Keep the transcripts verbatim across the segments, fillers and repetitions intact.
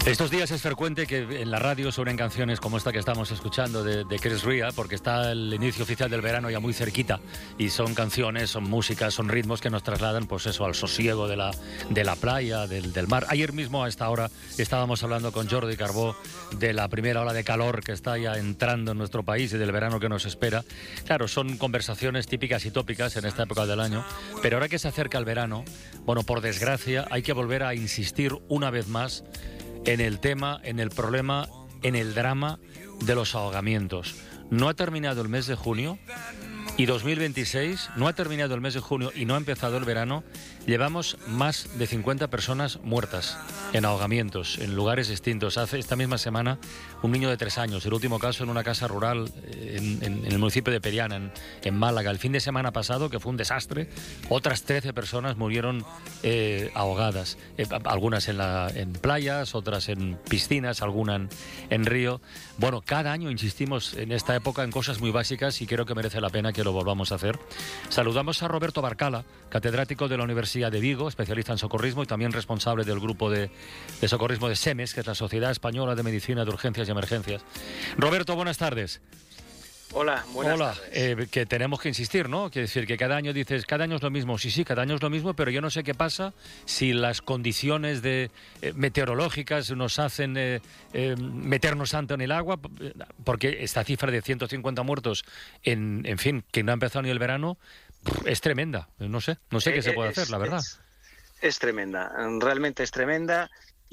Estos días es frecuente que en la radio suenen canciones como esta que estamos escuchando de, de Chris Rea, porque está el inicio oficial del verano ya muy cerquita, y son canciones, son músicas, son ritmos que nos trasladan, pues eso, al sosiego de la, de la playa, del, del mar. Ayer mismo a esta hora estábamos hablando con Jordi Carbó de la primera ola de calor que está ya entrando en nuestro país y del verano que nos espera. Claro, son conversaciones típicas y tópicas en esta época del año, pero ahora que se acerca el verano, bueno, por desgracia hay que volver a insistir una vez más en el tema, en el problema, en el drama de los ahogamientos. No ha terminado el mes de junio y dos mil veintiséis, no ha terminado el mes de junio y no ha empezado el verano. Llevamos más de cincuenta personas muertas en ahogamientos, en lugares distintos. Hace esta misma semana un niño de tres años, el último caso en una casa rural en, en, en el municipio de Periana, en, en Málaga. El fin de semana pasado, que fue un desastre, otras trece personas murieron eh, ahogadas. Eh, algunas en, la, en playas, otras en piscinas, algunas en, en río. Bueno, cada año insistimos en esta época en cosas muy básicas y creo que merece la pena que lo volvamos a hacer. Saludamos a Roberto Barcala, catedrático de la Universidad de Vigo, especialista en socorrismo y también responsable del grupo de, de socorrismo de SEMES, que es la Sociedad Española de Medicina de Urgencias y Emergencias. Roberto, buenas tardes. Hola, buenas Hola, tardes. Eh, que tenemos que insistir, ¿no? Quiere decir que cada año dices, cada año es lo mismo. Sí, sí, cada año es lo mismo, pero yo no sé qué pasa si las condiciones de, eh, meteorológicas nos hacen eh, eh, meternos tanto en el agua, porque esta cifra de ciento cincuenta muertos, en, en fin, que no ha empezado ni el verano, es tremenda. No sé, no sé eh, qué se puede es, hacer, la verdad. Es, es tremenda, realmente es tremenda,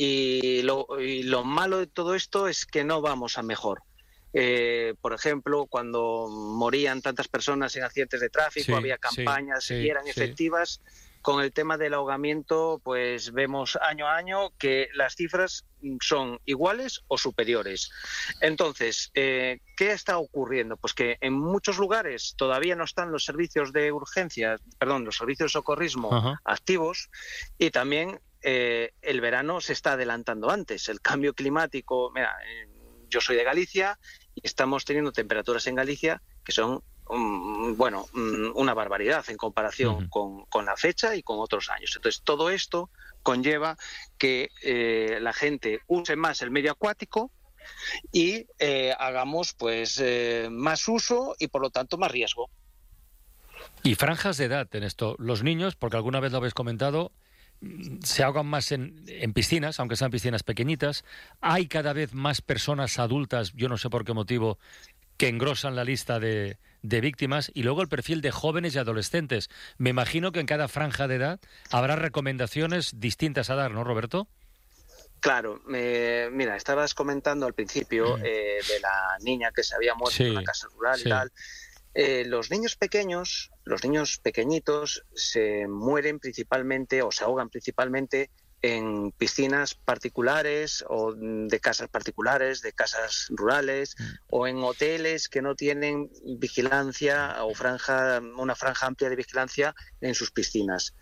y lo, y lo malo de todo esto es que no vamos a mejor. Eh, por ejemplo, cuando morían tantas personas en accidentes de tráfico, sí, había campañas sí, y eran sí. efectivas. Con el tema del ahogamiento, pues vemos año a año que las cifras son iguales o superiores. Entonces, eh, ¿qué está ocurriendo? Pues que en muchos lugares todavía no están los servicios de urgencia, perdón, los servicios de socorrismo uh-huh. activos, y también eh, el verano se está adelantando antes. El cambio climático, mira, eh, yo soy de Galicia y estamos teniendo temperaturas en Galicia que son, um, bueno, um, una barbaridad en comparación uh-huh. con, con la fecha y con otros años. Entonces, todo esto conlleva que eh, la gente use más el medio acuático y eh, hagamos pues eh, más uso y, por lo tanto, más riesgo. Y franjas de edad en esto. Los niños, porque alguna vez lo habéis comentado, se ahogan más en, en piscinas, aunque sean piscinas pequeñitas. Hay cada vez más personas adultas, yo no sé por qué motivo, que engrosan la lista de, de víctimas. Y luego el perfil de jóvenes y adolescentes. Me imagino que en cada franja de edad habrá recomendaciones distintas a dar, ¿no, Roberto? Claro, eh, mira, estabas comentando al principio eh, de la niña que se había muerto sí, en una casa rural sí. y tal. Eh, los niños pequeños, los niños pequeñitos se mueren principalmente o se ahogan principalmente en piscinas particulares o de casas particulares, de casas rurales mm. o en hoteles que no tienen vigilancia o franja, una franja amplia de vigilancia en sus piscinas.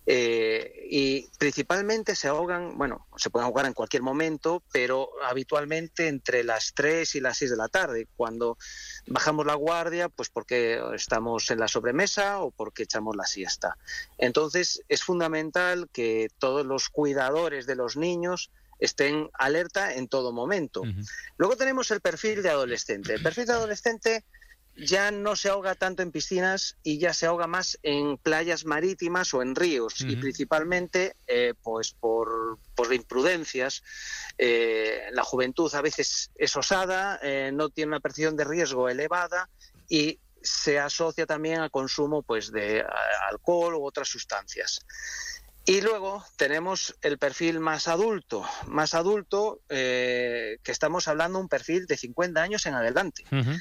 Eh, y principalmente se ahogan, bueno, se pueden ahogar en cualquier momento, pero habitualmente entre las tres y las seis de la tarde, cuando bajamos la guardia, pues porque estamos en la sobremesa o porque echamos la siesta. Entonces es fundamental que todos los cuidadores de los niños estén alerta en todo momento. Uh-huh. Luego tenemos el perfil de adolescente. El perfil de adolescente ya no se ahoga tanto en piscinas y ya se ahoga más en playas marítimas o en ríos, uh-huh. y principalmente eh, pues por, por imprudencias. Eh, la juventud a veces es osada, eh, no tiene una percepción de riesgo elevada y se asocia también al consumo pues de a, alcohol u otras sustancias. Y luego tenemos el perfil más adulto, más adulto eh, que estamos hablando de un perfil de cincuenta años en adelante. Uh-huh.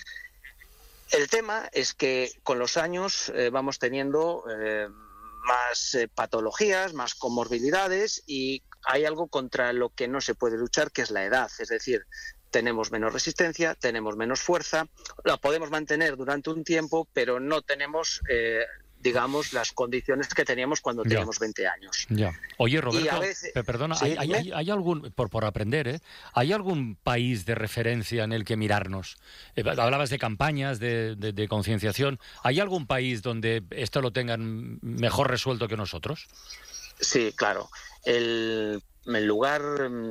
El tema es que con los años eh, vamos teniendo eh, más eh, patologías, más comorbilidades, y hay algo contra lo que no se puede luchar, que es la edad. Es decir, tenemos menos resistencia, tenemos menos fuerza, la podemos mantener durante un tiempo, pero no tenemos, eh, digamos, las condiciones que teníamos cuando teníamos ya. veinte años. Ya. Oye, Roberto, veces, perdona, ¿sí? ¿hay, hay, hay algún, por, por aprender, ¿eh? ¿hay algún país de referencia en el que mirarnos? Eh, hablabas de campañas, de, de, de concienciación. ¿Hay algún país donde esto lo tengan mejor resuelto que nosotros? Sí, claro. El el lugar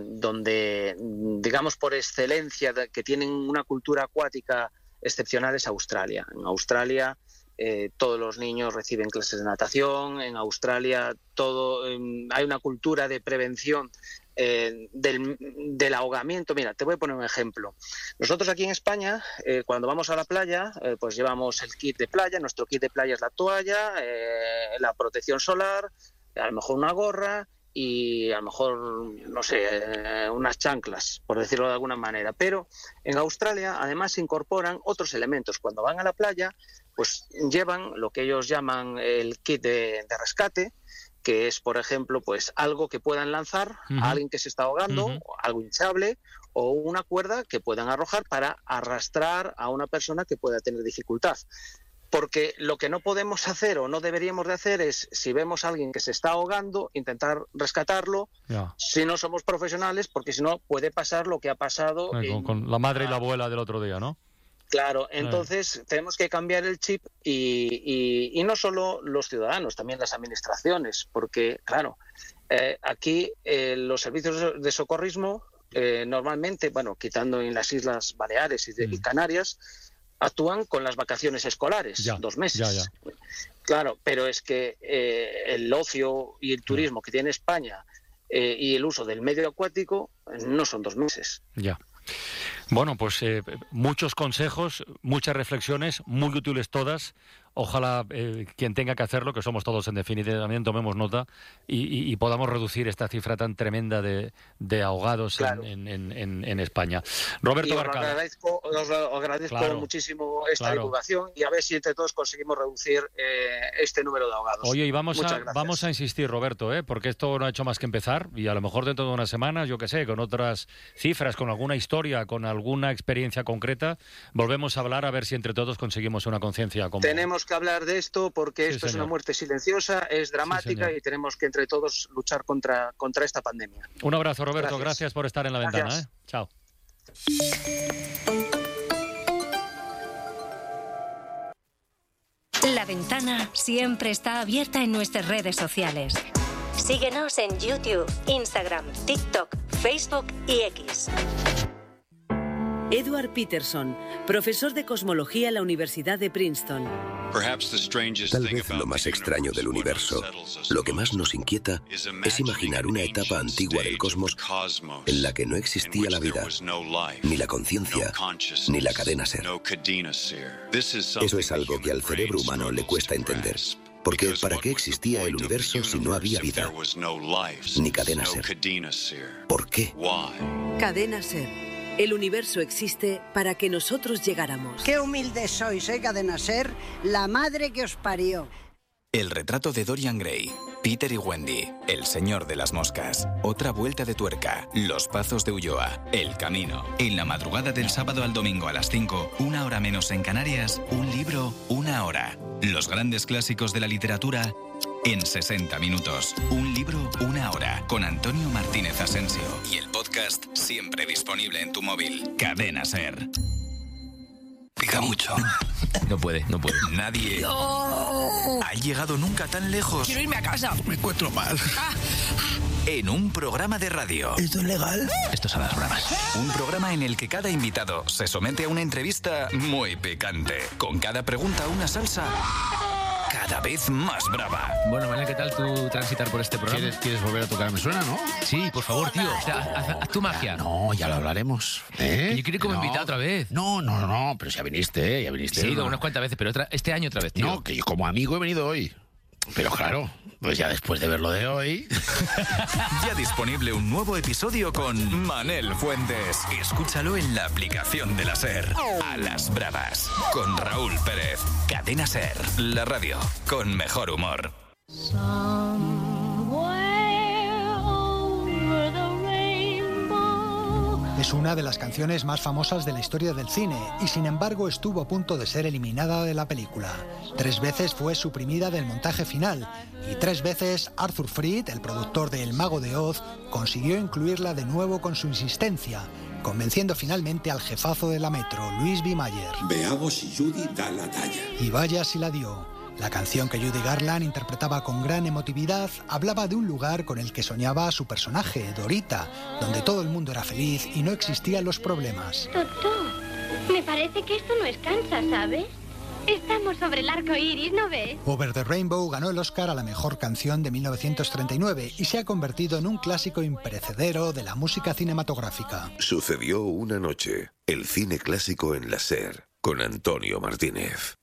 donde, digamos, por excelencia, que tienen una cultura acuática excepcional es Australia. En Australia eh, todos los niños reciben clases de natación, en Australia todo eh, hay una cultura de prevención eh, del, del ahogamiento. Mira, te voy a poner un ejemplo. Nosotros aquí en España, eh, cuando vamos a la playa, eh, pues llevamos el kit de playa. Nuestro kit de playa es la toalla, eh, la protección solar, a lo mejor una gorra y a lo mejor, no sé, eh, unas chanclas, por decirlo de alguna manera. Pero en Australia además se incorporan otros elementos. Cuando van a la playa, pues llevan lo que ellos llaman el kit de, de rescate, que es, por ejemplo, pues algo que puedan lanzar uh-huh. a alguien que se está ahogando, uh-huh. algo hinchable, o una cuerda que puedan arrojar para arrastrar a una persona que pueda tener dificultad. Porque lo que no podemos hacer o no deberíamos de hacer es, si vemos a alguien que se está ahogando, intentar rescatarlo, yeah. si no somos profesionales, porque si no puede pasar lo que ha pasado... Eh, con, en... con la madre y la abuela del otro día, ¿no? Claro, entonces eh. tenemos que cambiar el chip y, y, y no solo los ciudadanos, también las administraciones, porque, claro, eh, aquí eh, los servicios de socorrismo, eh, normalmente, bueno, quitando en las Islas Baleares y, de, mm. y Canarias, actúan con las vacaciones escolares, ya, dos meses. Ya, ya. Claro, pero es que eh, el ocio y el turismo que tiene España eh, y el uso del medio acuático no son dos meses. Ya. Bueno, pues eh, muchos consejos, muchas reflexiones, muy útiles todas. Ojalá eh, quien tenga que hacerlo, que somos todos en definitiva, también tomemos nota y, y, y podamos reducir esta cifra tan tremenda de, de ahogados claro. en, en, en, en España. Roberto Barcala. Os agradezco, os agradezco claro, muchísimo esta claro. divulgación y a ver si entre todos conseguimos reducir eh, este número de ahogados. Oye, y vamos a, vamos a insistir, Roberto, ¿eh? porque esto no ha hecho más que empezar y a lo mejor dentro de unas semanas, yo qué sé, con otras cifras, con alguna historia, con alguna experiencia concreta, volvemos a hablar a ver si entre todos conseguimos una conciencia común. Tenemos que hablar de esto porque sí, esto señor. es una muerte silenciosa, es dramática sí, y tenemos que entre todos luchar contra, contra esta pandemia. Un abrazo, Roberto. Gracias, Gracias por estar en la Gracias. ventana. ¿eh? Chao. La ventana siempre está abierta en nuestras redes sociales. Síguenos en YouTube, Instagram, TikTok, Facebook y X. Edward Peterson, profesor de cosmología en la Universidad de Princeton. Tal vez lo más extraño del universo, lo que más nos inquieta, es imaginar una etapa antigua del cosmos en la que no existía la vida, ni la conciencia, ni la cadena ser. Eso es algo que al cerebro humano le cuesta entender. Porque ¿para qué existía el universo si no había vida? Ni cadena ser. ¿Por qué? Cadena ser. El universo existe para que nosotros llegáramos. ¡Qué humildes sois, eh, Cadena Ser! La madre que os parió. El retrato de Dorian Gray, Peter y Wendy, El señor de las moscas, Otra vuelta de tuerca, Los pazos de Ulloa, El camino. En la madrugada del sábado al domingo a las cinco, una hora menos en Canarias, un libro, una hora. Los grandes clásicos de la literatura en sesenta minutos. Un libro, una hora. Con Antonio Martínez Asensio. Y el podcast siempre disponible en tu móvil. Cadena Ser. Pica mucho. No puede, no puede. Nadie no. ha llegado nunca tan lejos. Quiero irme a casa. Me encuentro mal. Ah. En un programa de radio. ¿Esto es legal? Esto es a las bravas. Un programa en el que cada invitado se somete a una entrevista muy picante. Con cada pregunta una salsa cada vez más brava. Bueno, Manel, ¿qué tal tú transitar por este programa? ¿Quieres, ¿Quieres volver a tocar? ¿Me suena, no? Sí, por favor, tío. O sea, haz, haz, haz tu magia. No, ya lo hablaremos. ¿Eh? Yo quiero ir como no. invitado otra vez. No, no, no, pero ya viniste, ya viniste. Sí, he ido unas cuantas veces, pero otra, este año otra vez, tío. No, que yo como amigo he venido hoy. Pero claro, pues ya después de ver lo de hoy... Ya disponible un nuevo episodio con Manel Fuentes. Escúchalo en la aplicación de la SER. A las bravas. Con Raúl Pérez. Cadena SER. La radio con mejor humor. Es una de las canciones más famosas de la historia del cine y sin embargo estuvo a punto de ser eliminada de la película. Tres veces fue suprimida del montaje final y tres veces Arthur Freed, el productor de El Mago de Oz, consiguió incluirla de nuevo con su insistencia, convenciendo finalmente al jefazo de la Metro, Louis B. Mayer. Veamos si Judy da la talla. Y vaya si la dio. La canción que Judy Garland interpretaba con gran emotividad hablaba de un lugar con el que soñaba su personaje, Dorita, donde todo el mundo era feliz y no existían los problemas. Doctor, me parece que esto no es Kansas, ¿sabes? Estamos sobre el arco iris, ¿no ves? Over the Rainbow ganó el Oscar a la mejor canción de mil novecientos treinta y nueve y se ha convertido en un clásico imperecedero de la música cinematográfica. Sucedió una noche, el cine clásico en la SER, con Antonio Martínez.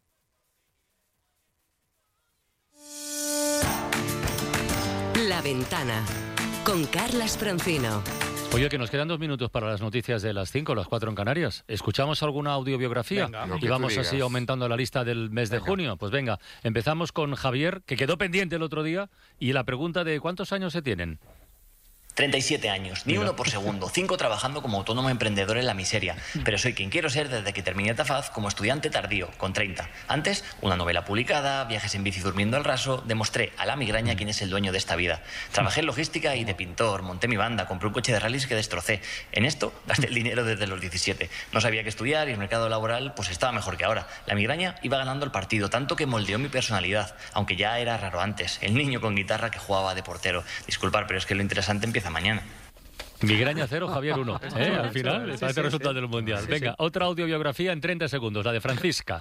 La Ventana, con Carlas Francino. Oye, que nos quedan dos minutos para las noticias de las cinco, las cuatro en Canarias. ¿Escuchamos alguna audiobiografía? Venga, no, y vamos así aumentando la lista del mes venga. de junio. Pues venga, empezamos con Javier, que quedó pendiente el otro día, y la pregunta de ¿cuántos años se tienen? treinta y siete años, ni Mira. uno por segundo, cinco trabajando como autónomo emprendedor en la miseria. Pero soy quien quiero ser desde que terminé Tafaz como estudiante tardío, con treinta. Antes, una novela publicada, viajes en bici durmiendo al raso, demostré a la migraña quién es el dueño de esta vida. Trabajé en logística y de pintor, monté mi banda, compré un coche de rallies que destrocé. En esto gasté el dinero desde los diecisiete. No sabía qué estudiar y el mercado laboral pues estaba mejor que ahora. La migraña iba ganando el partido, tanto que moldeó mi personalidad, aunque ya era raro antes. El niño con guitarra que jugaba de portero. Disculpar, pero es que lo interesante empieza mañana. Migraña cero, Javier uno. ¿Eh? Al final, sí, sí, resultado sí. del Mundial. Sí, Venga, sí. otra audiobiografía en treinta segundos, la de Francisca.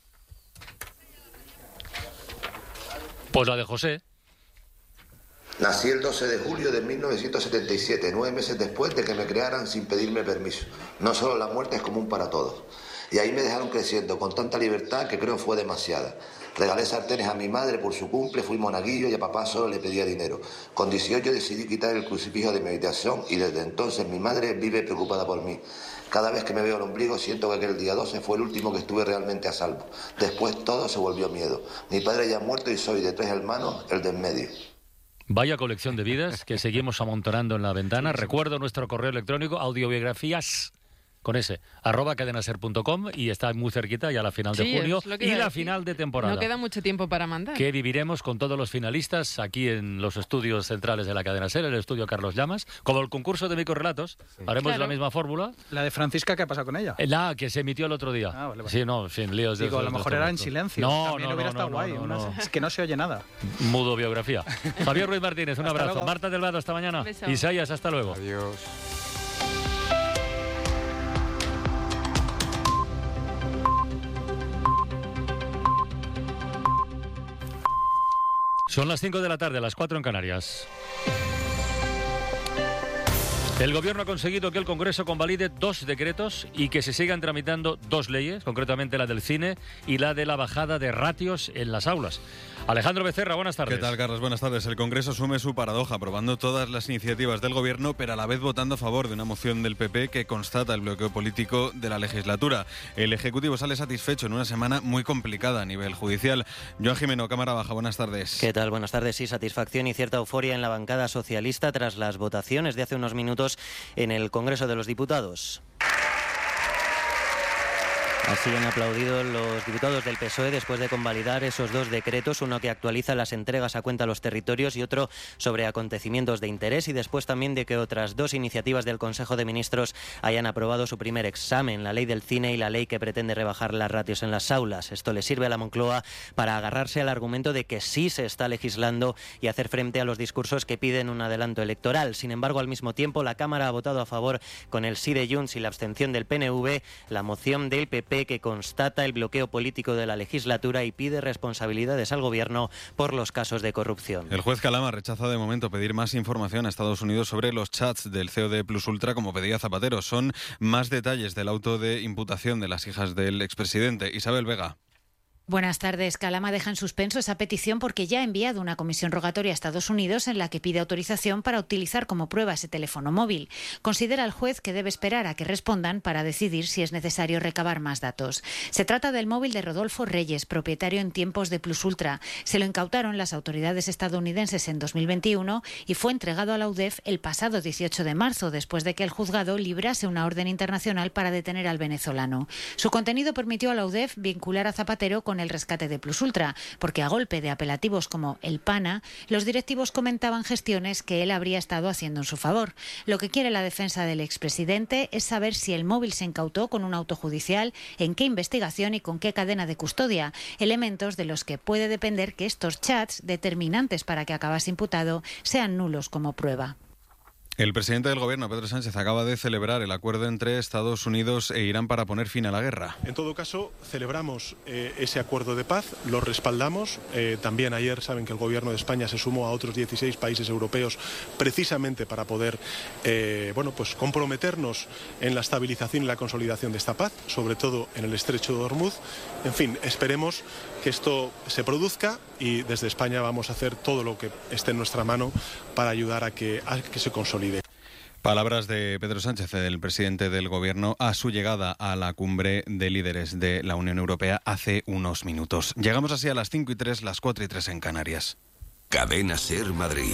Pues la de José. Nací el doce de julio de mil novecientos setenta y siete, nueve meses después de que me crearan sin pedirme permiso. No solo la muerte es común para todos. Y ahí me dejaron creciendo con tanta libertad que creo fue demasiada. Regalé sartenes a mi madre por su cumple, fui monaguillo y a papá solo le pedía dinero. Con dieciocho decidí quitar el crucifijo de mi habitación y desde entonces mi madre vive preocupada por mí. Cada vez que me veo el ombligo siento que aquel día doce fue el último que estuve realmente a salvo. Después todo se volvió miedo. Mi padre ya ha muerto y soy de tres hermanos el del medio. Vaya colección de vidas que seguimos amontonando en la ventana. Recuerdo nuestro correo electrónico audiobiografías con ese, arroba cadenaser punto com, y está muy cerquita ya la final sí, de junio y la decir. final de temporada. No queda mucho tiempo para mandar. Que viviremos con todos los finalistas aquí en los estudios centrales de la cadena SER, el estudio Carlos Llamas, como el concurso de microrelatos. Sí. Haremos claro. la misma fórmula. La de Francisca, ¿qué ha pasado con ella? La que se emitió el otro día. Ah, vale, vale. Sí, no, sin líos. Digo, de a lo mejor era en silencio. No, También no, hubiera no, estado no, guay. no, Una... no. Es que no se oye nada. Mudo biografía. Javier Ruiz Martínez, un hasta abrazo. Luego. Marta del Vado, hasta mañana. Isaías, hasta luego. Adiós. Son las cinco de la tarde, las cuatro en Canarias. El Gobierno ha conseguido que el Congreso convalide dos decretos y que se sigan tramitando dos leyes, concretamente la del cine y la de la bajada de ratios en las aulas. Alejandro Becerra, buenas tardes. ¿Qué tal, Carlos? Buenas tardes. El Congreso asume su paradoja, aprobando todas las iniciativas del Gobierno, pero a la vez votando a favor de una moción del P P que constata el bloqueo político de la legislatura. El Ejecutivo sale satisfecho en una semana muy complicada a nivel judicial. Joan Jimeno, Cámara Baja, buenas tardes. ¿Qué tal? Buenas tardes. Sí, satisfacción y cierta euforia en la bancada socialista tras las votaciones de hace unos minutos en el Congreso de los Diputados. Así han aplaudido los diputados del P S O E después de convalidar esos dos decretos, uno que actualiza las entregas a cuenta a los territorios y otro sobre acontecimientos de interés, y después también de que otras dos iniciativas del Consejo de Ministros hayan aprobado su primer examen, la ley del cine y la ley que pretende rebajar las ratios en las aulas. Esto le sirve a la Moncloa para agarrarse al argumento de que sí se está legislando y hacer frente a los discursos que piden un adelanto electoral. Sin embargo, al mismo tiempo, la Cámara ha votado a favor, con el sí de Junts y la abstención del P N V, la moción del P P que constata el bloqueo político de la legislatura y pide responsabilidades al Gobierno por los casos de corrupción. El juez Calama rechaza de momento pedir más información a Estados Unidos sobre los chats del C E O de Plus Ultra, como pedía Zapatero. Son más detalles del auto de imputación de las hijas del expresidente. Isabel Vega. Buenas tardes. Calama deja en suspenso esa petición porque ya ha enviado una comisión rogatoria a Estados Unidos en la que pide autorización para utilizar como prueba ese teléfono móvil. Considera el juez que debe esperar a que respondan para decidir si es necesario recabar más datos. Se trata del móvil de Rodolfo Reyes, propietario en tiempos de Plus Ultra. Se lo incautaron las autoridades estadounidenses en dos mil veintiuno y fue entregado a la U D E F el pasado dieciocho de marzo, después de que el juzgado librase una orden internacional para detener al venezolano. Su contenido permitió a la U D E F vincular a Zapatero con con el rescate de Plus Ultra, porque a golpe de apelativos como el pana, los directivos comentaban gestiones que él habría estado haciendo en su favor. Lo que quiere la defensa del expresidente es saber si el móvil se incautó con un auto judicial, en qué investigación y con qué cadena de custodia, elementos de los que puede depender que estos chats, determinantes para que acabase imputado, sean nulos como prueba. El presidente del Gobierno, Pedro Sánchez, acaba de celebrar el acuerdo entre Estados Unidos e Irán para poner fin a la guerra. En todo caso, celebramos eh, ese acuerdo de paz, lo respaldamos. Eh, también ayer saben que el Gobierno de España se sumó a otros dieciséis países europeos precisamente para poder eh, bueno, pues comprometernos en la estabilización y la consolidación de esta paz, sobre todo en el Estrecho de Hormuz. En fin, esperemos que esto se produzca y desde España vamos a hacer todo lo que esté en nuestra mano para ayudar a que, a que se consolide. Palabras de Pedro Sánchez, el presidente del Gobierno, a su llegada a la cumbre de líderes de la Unión Europea hace unos minutos. Llegamos así a las cinco y tres, las cuatro y tres en Canarias. Cadena SER Madrid.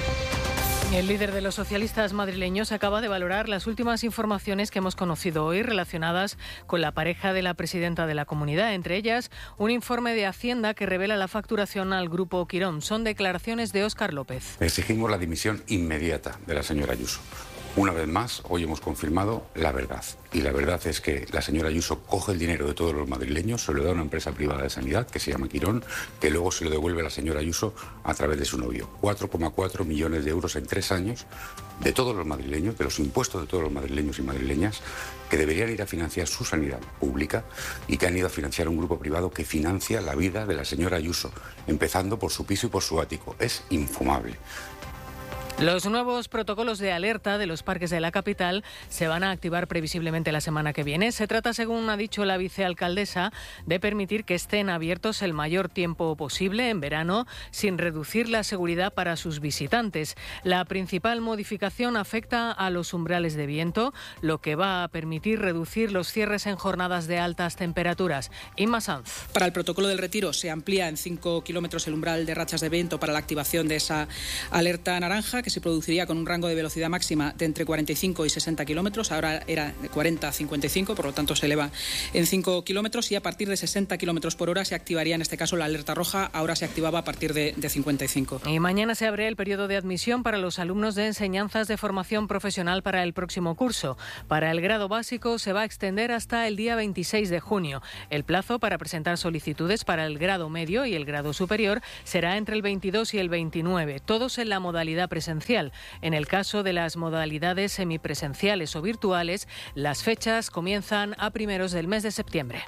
El líder de los socialistas madrileños acaba de valorar las últimas informaciones que hemos conocido hoy relacionadas con la pareja de la presidenta de la comunidad, entre ellas un informe de Hacienda que revela la facturación al Grupo Quirón. Son declaraciones de Óscar López. Exigimos la dimisión inmediata de la señora Ayuso. Una vez más, hoy hemos confirmado la verdad. Y la verdad es que la señora Ayuso coge el dinero de todos los madrileños, se lo da a una empresa privada de sanidad que se llama Quirón, que luego se lo devuelve a la señora Ayuso a través de su novio. cuatro coma cuatro millones de euros en tres años de todos los madrileños, de los impuestos de todos los madrileños y madrileñas, que deberían ir a financiar su sanidad pública y que han ido a financiar un grupo privado que financia la vida de la señora Ayuso, empezando por su piso y por su ático. Es infumable. Los nuevos protocolos de alerta de los parques de la capital se van a activar previsiblemente la semana que viene. Se trata, según ha dicho la vicealcaldesa, de permitir que estén abiertos el mayor tiempo posible en verano sin reducir la seguridad para sus visitantes. La principal modificación afecta a los umbrales de viento, lo que va a permitir reducir los cierres en jornadas de altas temperaturas. Inma Sanz. Para el protocolo del retiro se amplía en cinco kilómetros el umbral de rachas de viento para la activación de esa alerta naranja, que se produciría con un rango de velocidad máxima de entre cuarenta y cinco y sesenta kilómetros. Ahora era de cuarenta a cincuenta y cinco, por lo tanto se eleva en cinco kilómetros, y a partir de sesenta kilómetros por hora se activaría en este caso la alerta roja. Ahora se activaba a partir de, de cincuenta y cinco. Y mañana se abre el periodo de admisión para los alumnos de enseñanzas de formación profesional para el próximo curso. Para el grado básico se va a extender hasta el día veintiséis de junio. El plazo para presentar solicitudes para el grado medio y el grado superior será entre el veintidós y el veintinueve, todos en la modalidad presencial. En el caso de las modalidades semipresenciales o virtuales, las fechas comienzan a primeros del mes de septiembre.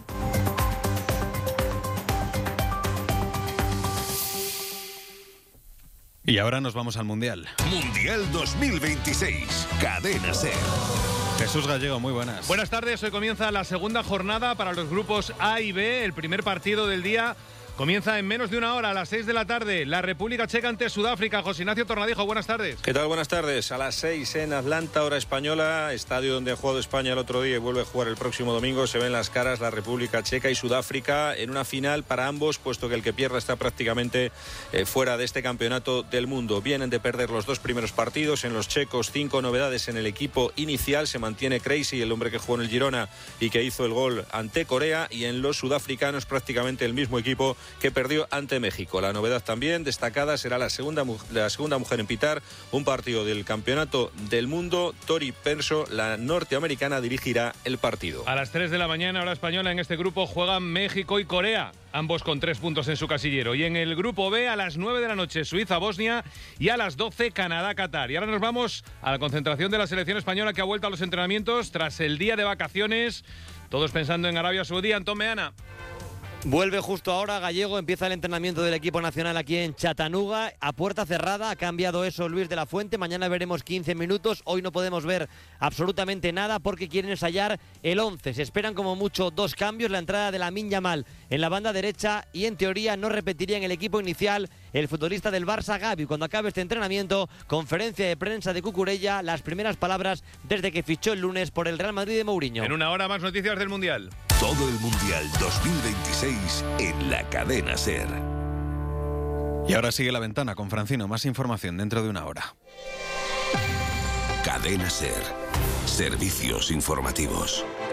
Y ahora nos vamos al Mundial. Mundial dos mil veintiséis, Cadena SER. Jesús Gallego, muy buenas. Buenas tardes, hoy comienza la segunda jornada para los grupos A y B, el primer partido del día. Comienza en menos de una hora, a las seis de la tarde, la República Checa ante Sudáfrica. José Ignacio Tornadijo, buenas tardes. ¿Qué tal? Buenas tardes. A las seis en Atlanta, hora española, estadio donde ha jugado España el otro día y vuelve a jugar el próximo domingo. Se ven las caras la República Checa y Sudáfrica en una final para ambos, puesto que el que pierda está prácticamente eh, fuera de este campeonato del mundo. Vienen de perder los dos primeros partidos. En los checos, cinco novedades en el equipo inicial. Se mantiene Crazy, el hombre que jugó en el Girona y que hizo el gol ante Corea. Y en los sudafricanos, prácticamente el mismo equipo que perdió ante México. La novedad también destacada será la segunda, la segunda mujer en pitar un partido del Campeonato del Mundo. Tori Perso, la norteamericana, dirigirá el partido. A las tres de la mañana, hora española, en este grupo juegan México y Corea, ambos con tres puntos en su casillero. Y en el grupo B, a las nueve de la noche, Suiza-Bosnia, y a las doce, Canadá-Qatar. Y ahora nos vamos a la concentración de la selección española, que ha vuelto a los entrenamientos tras el día de vacaciones, todos pensando en Arabia Saudí. Antón Meana. Vuelve justo ahora Gallego, empieza el entrenamiento del equipo nacional aquí en Chattanooga, a puerta cerrada, ha cambiado eso Luis de la Fuente, mañana veremos quince minutos, hoy no podemos ver absolutamente nada porque quieren ensayar el once, se esperan como mucho dos cambios, la entrada de Lamine Yamal en la banda derecha y en teoría no repetiría en el equipo inicial el futbolista del Barça, Gavi. Cuando acabe este entrenamiento, conferencia de prensa de Cucurella, las primeras palabras desde que fichó el lunes por el Real Madrid de Mourinho. En una hora más noticias del Mundial. Todo el Mundial dos mil veintiséis en la Cadena SER. Y ahora sigue La Ventana con Francino. Más información dentro de una hora. Cadena SER. Servicios informativos.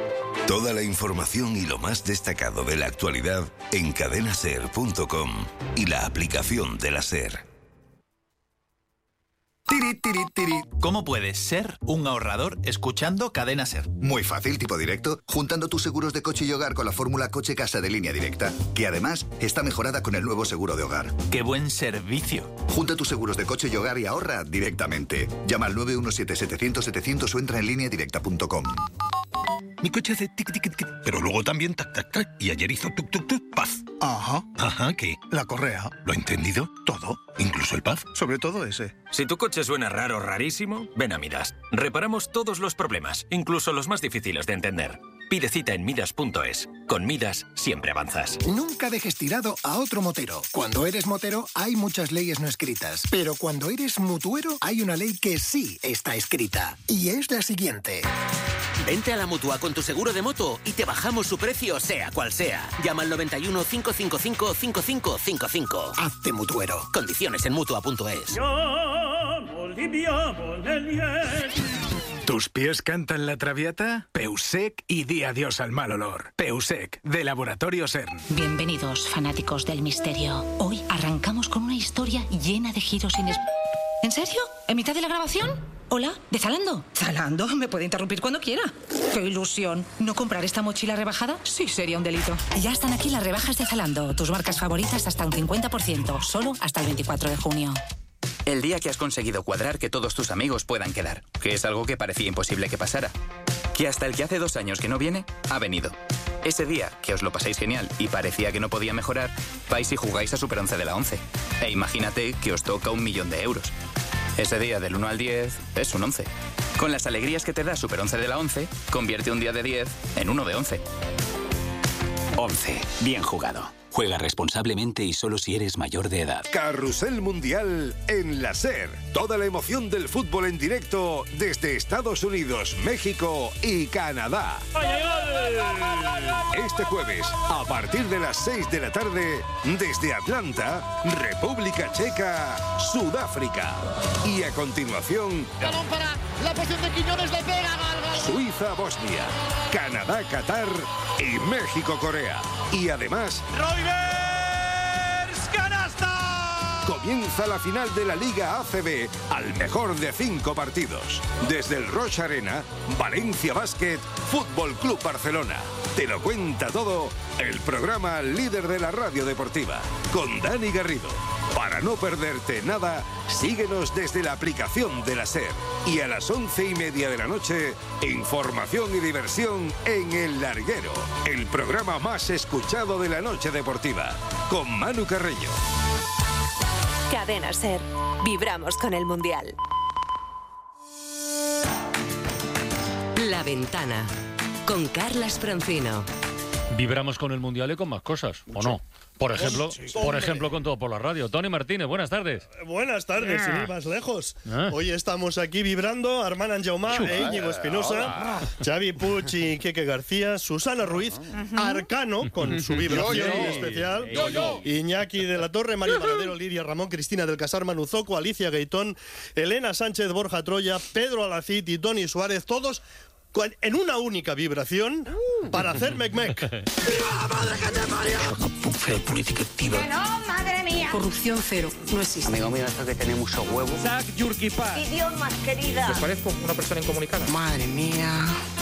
Toda la información y lo más destacado de la actualidad en cadena ser punto com y la aplicación de la SER. Tiri, tiri, tiri. ¿Cómo puedes ser un ahorrador escuchando Cadena SER? Muy fácil, tipo directo, juntando tus seguros de coche y hogar con la fórmula Coche-Casa de Línea Directa, que además está mejorada con el nuevo seguro de hogar. ¡Qué buen servicio! Junta tus seguros de coche y hogar y ahorra directamente. Llama al nueve uno siete, setecientos, setecientos o entra en línea directa punto com. Mi coche hace tic, tic, tic, pero luego también tac, tac, tac. Y ayer hizo tuk, tuk, tuk, paz. Ajá. Ajá, ¿qué? La correa. ¿Lo ha entendido? Todo. ¿Incluso el paz? Sobre todo ese. Si tu coche suena raro, rarísimo, ven a Midas. Reparamos todos los problemas, incluso los más difíciles de entender. Pide cita en midas punto es. Con Midas siempre avanzas. Nunca dejes tirado a otro motero. Cuando eres motero hay muchas leyes no escritas. Pero cuando eres mutuero hay una ley que sí está escrita. Y es la siguiente. Vente a la Mutua con tu seguro de moto y te bajamos su precio sea cual sea. Llama al noventa y uno, cinco cinco cinco, cinco cinco cinco cinco. Hazte mutuero. Condiciones en mutua punto es. ¿Tus pies cantan la traviata? Peusec y di adiós al mal olor. Peusec, de Laboratorio CERN. Bienvenidos, fanáticos del misterio. Hoy arrancamos con una historia llena de giros inesperados. ¿En serio? ¿En mitad de la grabación? Hola, ¿de Zalando? Zalando, me puede interrumpir cuando quiera. ¡Qué ilusión! ¿No comprar esta mochila rebajada? Sí, sería un delito. Ya están aquí las rebajas de Zalando. Tus marcas favoritas hasta un cincuenta por ciento. Solo hasta el veinticuatro de junio. El día que has conseguido cuadrar que todos tus amigos puedan quedar. Que es algo que parecía imposible que pasara. Que hasta el que hace dos años que no viene, ha venido. Ese día, que os lo pasáis genial y parecía que no podía mejorar, vais y jugáis a Super once de la once. E imagínate que os toca un millón de euros. Ese día del uno al diez es un once. Con las alegrías que te da Super once de la once, convierte un día de diez en uno de once. once. Bien jugado. Juega responsablemente y solo si eres mayor de edad. Carrusel Mundial en la SER. Toda la emoción del fútbol en directo desde Estados Unidos, México y Canadá. Este jueves, a partir de las seis de la tarde, desde Atlanta, República Checa, Sudáfrica. Y a continuación, balón para la posición de Quiñones, le pega. Suiza, Bosnia, Canadá, Qatar y México, Corea. Y además, ¡Roivers, canasta! Comienza la final de la Liga A C B al mejor de cinco partidos. Desde el Roche Arena, Valencia Basket, Fútbol Club Barcelona. Te lo cuenta todo el programa líder de la radio deportiva, con Dani Garrido. Para no perderte nada, síguenos desde la aplicación de la SER. Y a las once y media de la noche, información y diversión en El Larguero, el programa más escuchado de la noche deportiva, con Manu Carreño. Cadena SER. Vibramos con el Mundial. La Ventana, con Carlas Francino. Vibramos con el Mundial y con más cosas, ¿o no? Por ejemplo, sí, por ejemplo, con Todo por la Radio. Tony Martínez, buenas tardes. Buenas tardes, sin ir más lejos. Ah. Hoy estamos aquí vibrando Armand Anjaumá e Íñigo Espinosa, Xavi Puig y Keke García, Susana Ruiz, uh-huh. Arcano, con su vibración yo, yo. especial, yo, yo. Iñaki de la Torre, Mario Paradero, Lidia Ramón, Cristina del Casar, Manu Zoco, Alicia Gaitón, Elena Sánchez, Borja Troya, Pedro Alacid y Tony Suárez, todos en una única vibración para hacer mec-mec. ¡Viva la madre que te parió! Política activa. ¡Que no, madre mía! Corrupción cero, no existe. Amigo mío, esto que tiene mucho huevo. Zack Yurkipaz. Idiomas, querida. ¿Les parezco una persona incomunicada? Madre mía.